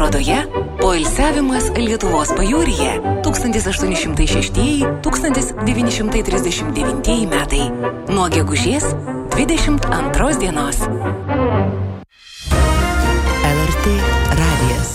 Parodoje poilsiavimas Lietuvos pajūryje 1806-1939 metai. Nuo gegužės 22 dienos. LRT radijas.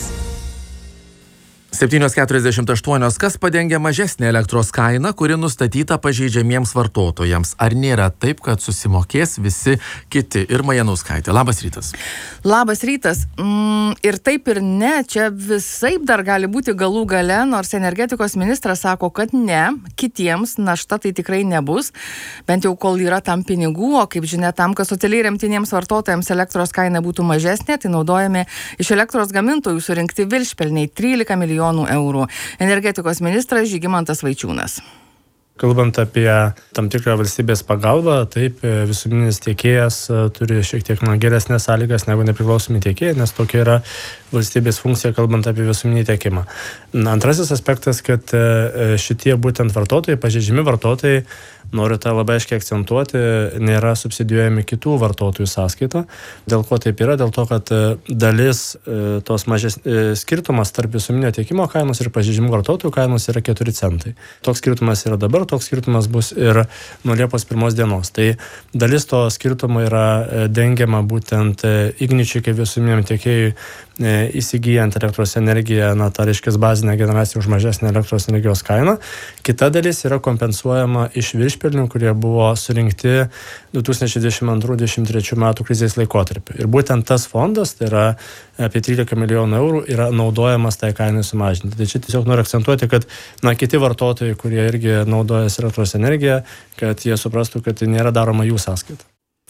7:48. Kas padengia mažesnę elektros kainą, kuri nustatyta pažeidžiamiems vartotojams? Ar nėra taip, kad susimokės visi kiti? Irma Janauskaitė. Labas rytas. Labas rytas. Ir taip ir ne. Čia visaip dar gali būti galų gale, nors energetikos ministras sako, kad ne. Kitiems našta tai tikrai nebus. Bent jau kol yra tam pinigų, o kaip žinia, tam, kad socialiai remtiniems vartotojams elektros kaina būtų mažesnė, tai naudojami iš elektros gamintojų surinkti viršpelniai 13 milijonų eurų. Energetikos ministras Žygimantas Vaičiūnas. Kalbant apie tam tikrą valstybės pagalbą, taip, visuomeninis tiekėjas turi šiek tiek geresnės sąlygas negu nepriklausomi tiekėjai, nes tokia yra valstybės funkcija, kalbant apie visuomeninį tiekimą. Antrasis aspektas, kad šitie būtent vartotojai, pažeidžiami vartotojai, noriu tą labai aiškiai akcentuoti, nėra subsidijuojami kitų vartotojų sąskaita. Dėl ko taip yra? Dėl to, kad dalis tos skirtumas tarp visuomeninio tiekimo kainos ir pažeidžiamų vartotojų kainos yra 4 centai. Toks skirtumas yra dabar, toks skirtumas bus ir nuo Liepos 1 dienos. Tai dalis to skirtumo yra dengiama būtent Igničiui kaip visuomeniniam tiekėjui įsigijant elektros energiją, tai reiškia bazinę generaciją už mažesnę elektros energijos kainą. Kita dalis yra kompensuojama iš viršpelnių, kurie buvo surinkti 2022-2023 metų krizės laikotarpiu. Ir būtent tas fondas, tai yra apie 13 milijonų eurų, yra naudojamas tai kainai sumažinti. Tai čia tiesiog noriu akcentuoti, kad kiti vartotojai, kurie irgi naudojasi elektros energiją, kad jie suprastų, kad tai nėra daroma jų sąskaita.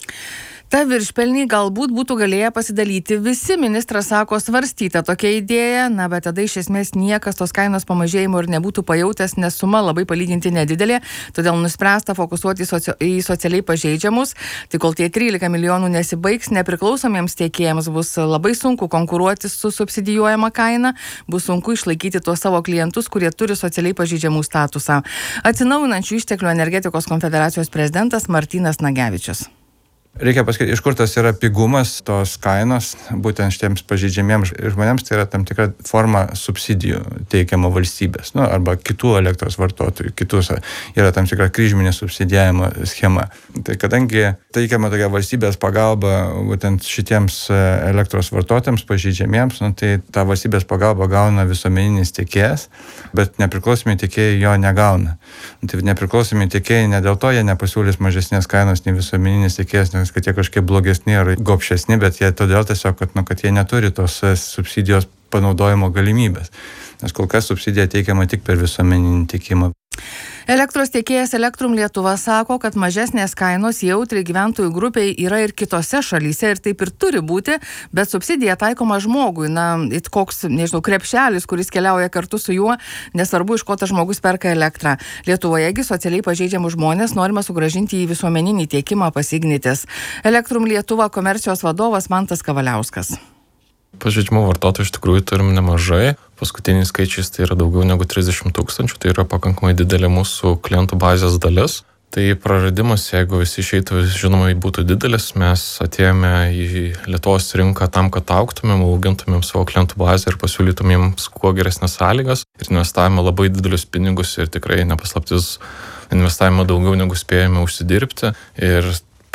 Ta viršpelnį galbūt būtų galėję pasidalyti visi. Ministras sako, svarstyta tokia idėja, bet tada iš esmės niekas tos kainos pamažėjimo ir nebūtų pajautęs, nes suma labai palyginti nedidelė, todėl nuspręsta fokusuoti į socialiai pažeidžiamus. Tai kol tie 13 milijonų nesibaigs, nepriklausomiems tiekėjams bus labai sunku konkuruoti su subsidijuojama kaina, bus sunku išlaikyti tuos savo klientus, kurie turi socialiai pažeidžiamų statusą. Atsinaujinančių išteklių energetikos konfederacijos prezidentas Martynas Nagevičius. Reikia pasakyti, iš kur tas yra pigumas tos kainos, būtent šitiems pažeidžiamiems žmonėms, tai yra tam tikra forma subsidijų teikiama valstybės, arba kitų elektros vartotojų, kitus yra tam tikra kryžminė subsidijavimo schema. Tai kadangi teikiama tokia valstybės pagalba būtent šitiems elektros vartotojams pažeidžiamiems, tai tą valstybės pagalbą gauna visuomeninis tiekėjas, bet nepriklausomi tiekėjai jo negauna. Tai nepriklausomi tiekėjai ne dėl to jie nepasiūlys mažesnės kainos nei visuomeninis tiekėjas, kad jie kažkiek blogesni ar gobšesni, bet jie todėl tiesiog, kad jie neturi tos subsidijos panaudojimo galimybės. Nes kol kas subsidija teikiama tik per visuomeninį tiekimą. Elektros tiekėjas Elektrum Lietuva sako, kad mažesnės kainos jautri gyventojų grupiai yra ir kitose šalyse ir taip ir turi būti, bet subsidija taikoma žmogui. It koks, krepšelis, kuris keliauja kartu su juo, nesvarbu, iš ko tas žmogus perka elektrą. Lietuvojegi socialiai pažeidžiamų žmonės norima sugrąžinti į visuomeninį tiekimą pas Ignitis. Elektrum Lietuva komercijos vadovas Mantas Kavaliauskas. Pažeidžiamų vartotojų iš tikrųjų turim nemažai. Paskutiniais skaičiais tai yra daugiau negu 30 000, tai yra pakankamai didelė mūsų klientų bazės dalis. Tai praradimas, jeigu visi išeitų, žinoma, būtų didelis, mes atėjome į Lietuvos rinką tam, kad augtumėm, augintumėm savo klientų bazę ir pasiūlytumėm kuo geresnės sąlygas. Ir investavome labai didelius pinigus ir tikrai nepaslaptis investavome daugiau negu spėjome užsidirbti. Ir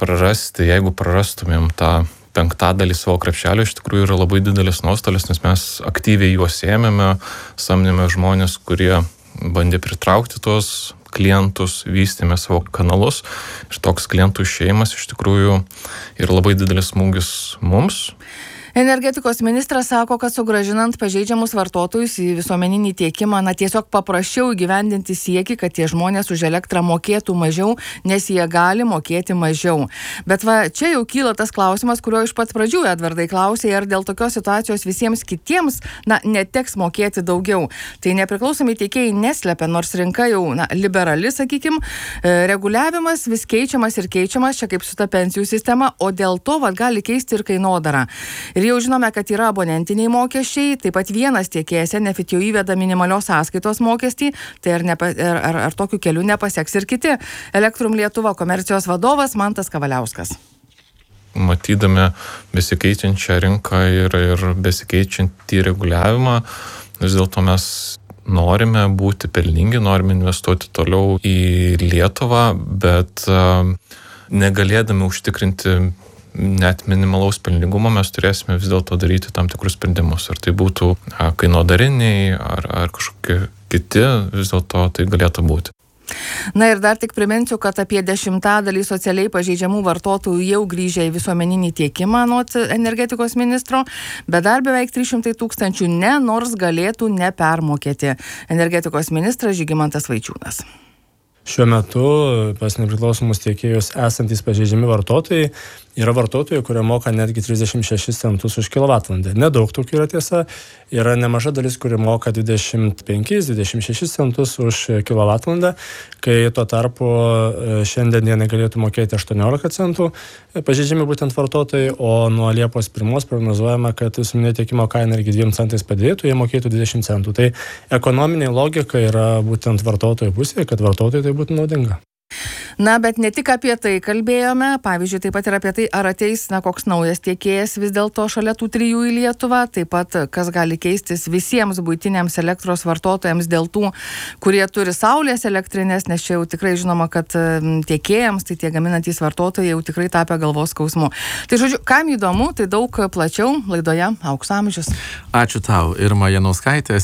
jeigu prarastumėm tą 1/5 savo krepšelio, iš tikrųjų yra labai didelis nuostolis, nes mes aktyviai juos ėmėme, samdėme žmonės, kurie bandė pritraukti tuos klientus, vystėme savo kanalus ir toks klientų išėjimas iš tikrųjų yra labai didelis smūgis mums. Energetikos ministras sako, kad sugrąžinant pažeidžiamus vartotojus į visuomeninį tiekimą, tiesiog paprasčiau įgyvendinti siekį, kad tie žmonės už elektrą mokėtų mažiau, nes jie gali mokėti mažiau. Bet čia jau kyla tas klausimas, kurio iš pat pradžių Edvardai klausė, ar dėl tokios situacijos visiems kitiems, neteks mokėti daugiau. Tai nepriklausomi tiekėjai neslepia, nors rinka jau, liberali, sakykim, reguliavimas vis keičiamas ir keičiamas, čia kaip su ta pensijų sistema, o dėl to gali keisti ir kainodara. Ir jau žinome, kad yra abonentiniai mokesčiai, taip pat vienas tiekėjas Enefit jau įveda minimalios sąskaitos mokestį, tai ar tokiu keliu nepaseks ir kiti. Elektrum Lietuva komercijos vadovas Mantas Kavaliauskas. matydami besikeičiančią rinką ir besikeičiantį reguliavimą, vis dėlto mes norime būti pelningi, norime investuoti toliau į Lietuvą, bet negalėdami užtikrinti net minimalaus pelningumo, mes turėsime vis dėlto daryti tam tikrus sprendimus. Ar tai būtų kainodariniai, ar kažkokie kiti, vis dėlto tai galėtų būti. Na ir dar tik priminsiu, kad apie 10% socialiai pažeidžiamų vartotojų jau grįžę į visuomeninį tiekimą anot energetikos ministro, bet dar beveik 300 000 ne, nors galėtų nepermokėti. Energetikos ministras Žygimantas Vaičiūnas. Šiuo metu pas nepriklausomus tiekėjus esantys pažeidžiami vartotojai yra vartotojai, kurie moka netgi 36 centus už kilovatvalandę. Nedaug tokių yra tiesa. Yra nemaža dalis, kurie moka 25-26 centus už kilovatvalandę, kai tuo tarpu šiandien dienai galėtų mokėti 18 centų pažeidžiami būtent vartotojai, o nuo Liepos 1 prognozuojama, kad visuomeninio tiekimo kaina irgi 2 centais padidėtų, jie mokėtų 20 centų. Tai ekonominė logika yra būtent vartotojų pusėje, kad vartotojai tai būtų naudinga. Na, bet ne tik apie tai kalbėjome, pavyzdžiui, taip pat ir apie tai, ar ateis, koks naujas tiekėjas vis dėlto šalia tų 3 į Lietuvą, taip pat kas gali keistis visiems buitiniams elektros vartotojams dėl tų, kurie turi saulės elektrinės, nes čia jau tikrai žinoma, kad tiekėjams, tai tie gaminantys vartotojai jau tikrai tapę galvos skausmu. Tai žodžiu, kam įdomu, tai daug plačiau laidoje Aukso amžius. Ačiū tau, Irma Janauskaitė,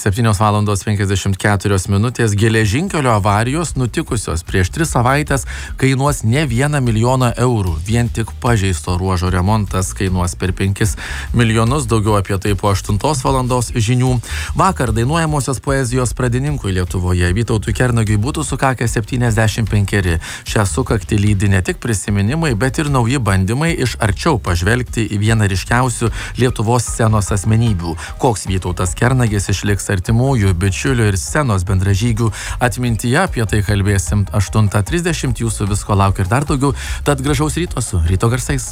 7:54 minutės. Geležinkelio avarijos nutikusios prieš 3 savaitės kainuos ne 1 milijoną eurų. Vien tik pažeisto ruožo remontas kainuos per 5 milijonus. Daugiau apie tai po 8 valandos žinių. Vakar dainuojamosios poezijos pradininkui Lietuvoje Vytautui Kernagiui būtų sukakę 75. Šią sukaktį lydi ne tik prisiminimai, bet ir nauji bandymai iš arčiau pažvelgti į vieną ryškiausių Lietuvos scenos asmenybių. Koks Vytautas Kernagis išliks artimųjų, bičiulių ir scenos bendražygių atmintyje, apie tai kalbėsim 8:30. Jūsų visko laukia ir dar daugiau, tad gražaus ryto su Ryto garsais.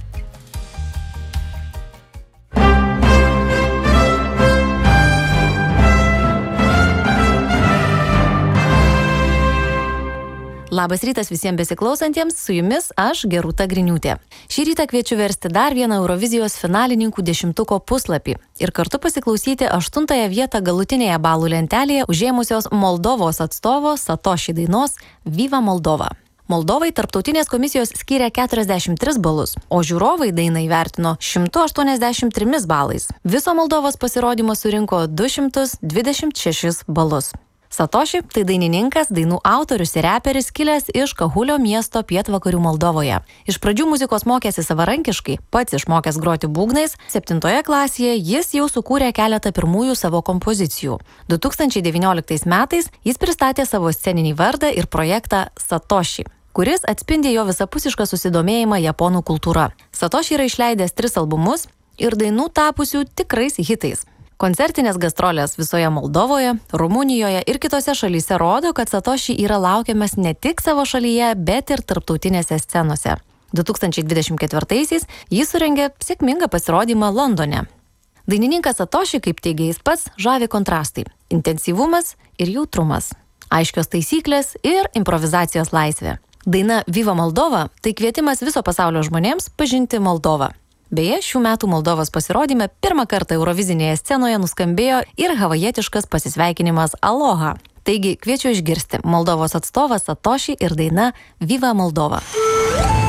Labas rytas visiems besiklausantiems, su jumis aš, Gerūta Griniūtė. Šį rytą kviečiu versti dar vieną Eurovizijos finalininkų 10-tuko puslapį ir kartu pasiklausyti 8 vietą galutinėje balų lentelėje užėmusios Moldovos atstovo Satoshi dainos Viva Moldova. Moldovai tarptautinės komisijos skyrė 43 balus, o žiūrovai dainą įvertino 183 balais. Viso Moldovos pasirodymas surinko 226 balus. Satoshi tai dainininkas, dainų autorius ir reperis kilęs iš Kahulio miesto pietvakarių Moldovoje. Iš pradžių muzikos mokėsi savarankiškai, pats išmokęs groti būgnais, 7 klasėje jis jau sukūrė keletą pirmųjų savo kompozicijų. 2019 metais jis pristatė savo sceninį vardą ir projektą Satoshi, kuris atspindi jo visapusišką susidomėjimą japonų kultūra. Satoshi yra išleidęs 3 albumus ir dainų tapusių tikrais hitais. Koncertinės gastrolės visoje Moldovoje, Rumunijoje ir kitose šalyse rodo, kad Satoshi yra laukiamas ne tik savo šalyje, bet ir tarptautinėse scenose. 2024-aisiais jis surengė sėkmingą pasirodymą Londone. Dainininkas Satoshi, kaip teigia jis pats, žavi kontrastai, intensyvumas ir jautrumas, aiškios taisyklės ir improvizacijos laisvė. Daina Viva Moldova tai kvietimas viso pasaulio žmonėms pažinti Moldovą. Beje, šių metų Moldovos pasirodyme pirmą kartą Eurovizinėje scenoje nuskambėjo ir havajietiškas pasisveikinimas Aloha. Taigi kviečiu išgirsti Moldovos atstovą Satoshi ir daina Viva Moldova.